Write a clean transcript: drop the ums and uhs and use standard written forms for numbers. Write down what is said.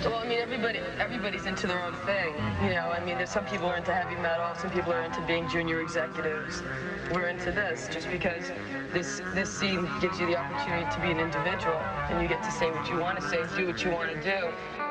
Well, I mean, everybody's into their own thing. You know, I mean, there's some people are into heavy metal, some people are into being junior executives. We're into this just because this scene gives you the opportunity to be an individual, and you get to say what you want to say, do what you want to do.